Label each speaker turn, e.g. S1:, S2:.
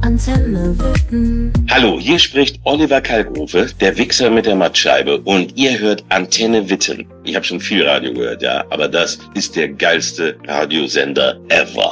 S1: Antenne Witten.
S2: Hallo, hier spricht Oliver Kalkofe, der Wichser mit der Mattscheibe, und ihr hört Antenne Witten. Ich habe schon viel Radio gehört, ja, aber das ist der geilste Radiosender ever.